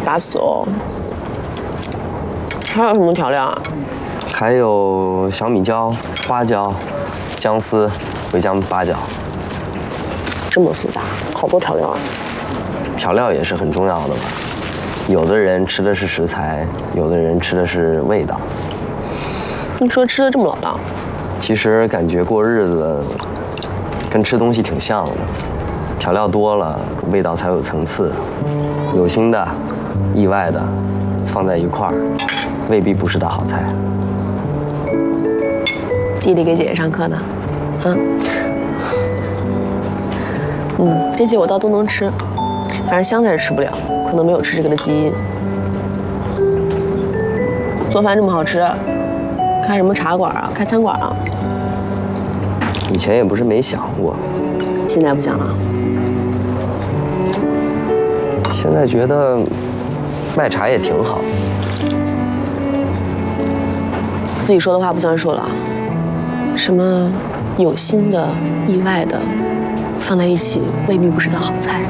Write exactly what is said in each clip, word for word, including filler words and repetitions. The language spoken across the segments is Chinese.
巴适哦。还有什么调料啊？ 还有小米椒、花椒、姜丝、茴香、八角。 这么复杂，好多调料啊！ 调料也是很重要的嘛。有的人吃的是食材，有的人吃的是味道。 你说吃的这么老道？ 其实感觉过日子跟吃东西挺像的，调料多了，味道才有层次。有心的、意外的放在一块儿，未必不是道好菜。 弟弟给姐姐上课呢，嗯，嗯，这些我倒都能吃，反正香菜是吃不了，可能没有吃这个的基因。做饭这么好吃，开什么茶馆啊？开餐馆啊？ 以前也不是没想过， 现在不想了。 现在觉得卖茶也挺好。 自己说的话不算数了。什么有心的、意外的，放在一起未必不是道好菜。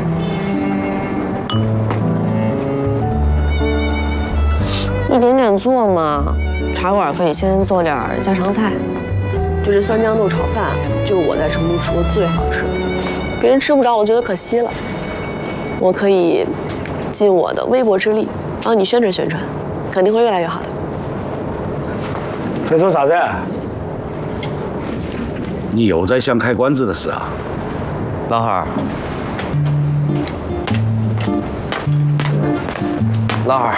一点点做嘛，茶馆可以先做点家常菜，就这酸豇豆炒饭，就是我在成都吃过最好吃的，别人吃不着，我觉得可惜了。我可以尽我的微薄之力帮你宣传宣传，肯定会越来越好的。 在做啥子？你又在想开馆子的事啊？ 老汉儿，老汉儿，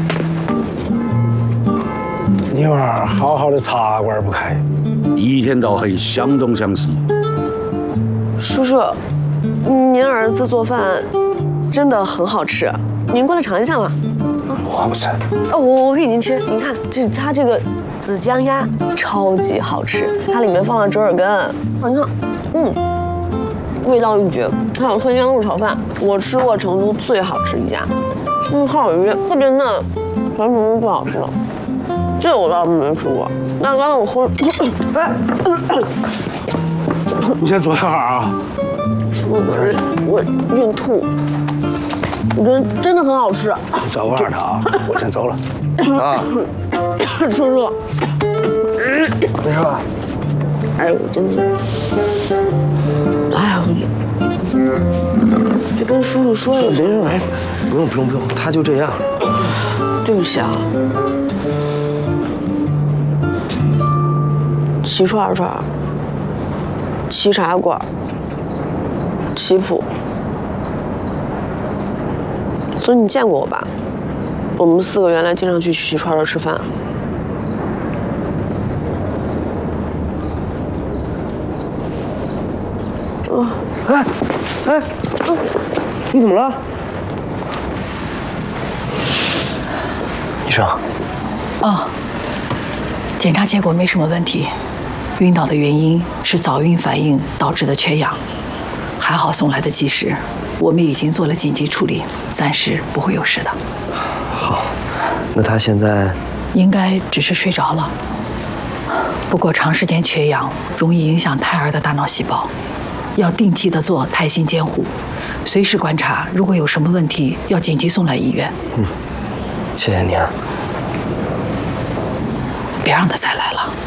你娃儿好好的茶馆不开，一天到黑想东想西。 叔叔，您儿子做饭真的很好吃，您过来尝一下嘛。 我不吃。 哦，我我给您吃，您看这它这个紫姜鸭超级好吃，它里面放了折耳根，啊，你看，嗯，味道一绝。还有酸豇豆炒饭，我吃过成都最好吃一家，嗯，烤鱼特别嫩，全成都最好吃的。这我倒是没吃过。那刚才我喝， 哎，你先坐一会儿啊。 我我孕吐。我觉得真的很好吃。 你照顾好他啊，我先走了。 啊， 叔叔， 没事吧？ 哎呦，真的，哎呦，就跟叔叔说一声。 没事，不用不用不用，他就这样。 对不起啊。齐串串，齐茶馆，齐谱。所以你见过我吧？我们四个原来经常去齐串串吃饭。 哦，哎，哎，你怎么了？医生。 哦，检查结果没什么问题，晕倒的原因是早孕反应导致的缺氧，还好送来的及时。我们已经做了紧急处理，暂时不会有事的。 好，那他现在应该只是睡着了。不过长时间缺氧容易影响胎儿的大脑细胞，要定期的做胎心监护，随时观察，如果有什么问题，要紧急送来医院。 嗯，谢谢您啊。 别让他再来了。